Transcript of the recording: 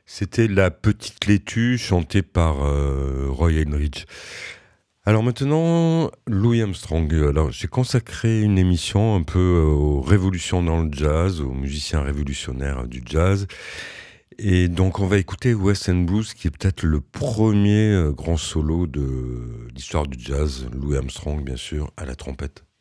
C'était La Petite Laitue, chantée par Roy Eldridge. Alors maintenant, Louis Armstrong. Alors j'ai consacré une émission un peu aux révolutions dans le jazz, aux musiciens révolutionnaires du jazz. Et donc on va écouter West End Blues, qui est peut-être le premier grand solo de l'histoire du jazz. Louis Armstrong, bien sûr, à la trompette.